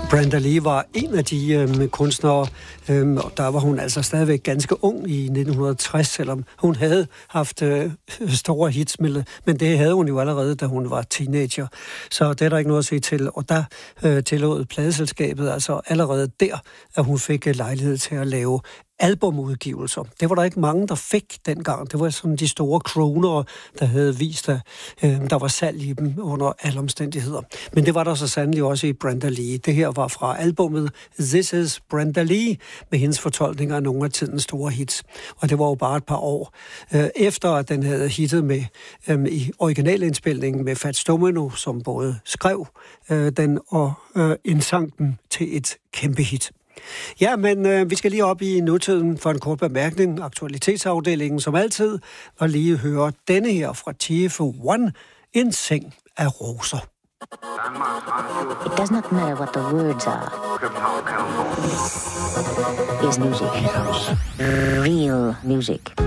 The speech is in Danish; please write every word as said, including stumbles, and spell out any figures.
Brenda Lee var en af de øhm, kunstnere, øhm, og der var hun altså stadigvæk ganske ung i nitten tres, selvom hun havde haft øh, store hits, men det havde hun jo allerede, da hun var teenager. Så det er der ikke noget at sige til. Og der øh, tillod pladeselskabet altså allerede der, at hun fik lejlighed til at lave albumudgivelser. Det var der ikke mange, der fik dengang. Det var sådan de store croonere, der havde vist, at øh, der var salg i dem under alle omstændigheder. Men det var der så sandelig også i Brenda Lee. Det her var fra albumet This is Brenda Lee, med hendes fortolkninger af nogle af tidens store hits. Og det var jo bare et par år øh, efter, at den havde hittet med øh, i originalindspilningen med Fats Domino, som både skrev øh, den og øh, indsang den til et kæmpe hit. Ja, men øh, vi skal lige op i nutiden for en kort bemærkning. Aktualitetsafdelingen som altid, og lige høre denne her fra T F one, En seng af roser. It does not matter what the words are. Is music. Real music.